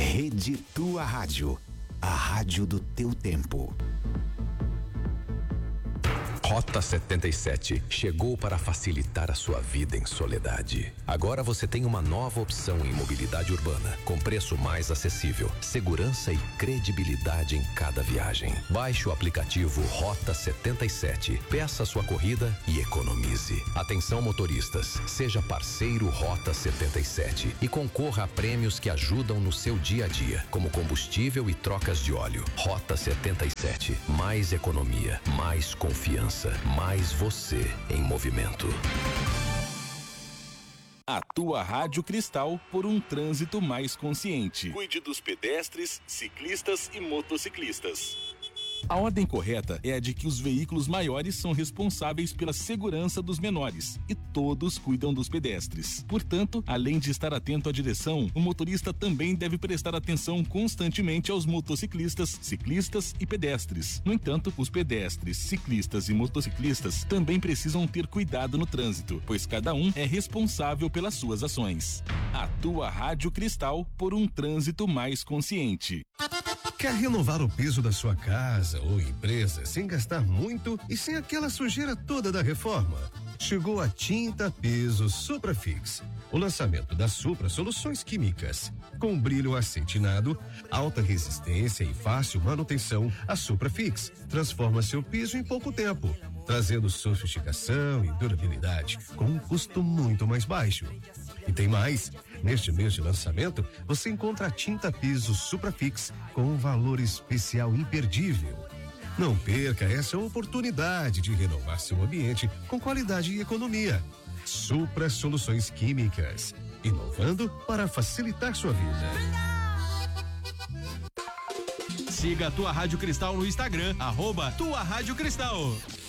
Rede Tua Rádio, a rádio do teu tempo. Rota 77 chegou para facilitar a sua vida em soledade. Agora você tem uma nova opção em mobilidade urbana, com preço mais acessível, segurança e credibilidade em cada viagem. Baixe o aplicativo Rota 77, peça sua corrida e economize. Atenção motoristas, seja parceiro Rota 77 e concorra a prêmios que ajudam no seu dia a dia, como combustível e trocas de óleo. Rota 77, mais economia, mais confiança. Mais você em movimento. A Tua Rádio Cristal por um trânsito mais consciente. Cuide dos pedestres, ciclistas e motociclistas. A ordem correta é a de que os veículos maiores são responsáveis pela segurança dos menores e todos cuidam dos pedestres. Portanto, além de estar atento à direção, o motorista também deve prestar atenção constantemente aos motociclistas, ciclistas e pedestres. No entanto, os pedestres, ciclistas e motociclistas também precisam ter cuidado no trânsito, pois cada um é responsável pelas suas ações. A Tua Rádio Cristal por um trânsito mais consciente. Quer renovar o piso da sua casa ou empresa sem gastar muito e sem aquela sujeira toda da reforma? Chegou a Tinta Piso Suprafix. O lançamento da Supra Soluções Químicas. Com brilho acetinado, alta resistência e fácil manutenção, a Suprafix transforma seu piso em pouco tempo, trazendo sofisticação e durabilidade com um custo muito mais baixo. E tem mais, neste mês de lançamento, você encontra a Tinta Piso Suprafix com um valor especial imperdível. Não perca essa oportunidade de renovar seu ambiente com qualidade e economia. Supra Soluções Químicas, inovando para facilitar sua vida. Siga a Tua Rádio Cristal no Instagram, @Tua Rádio Cristal.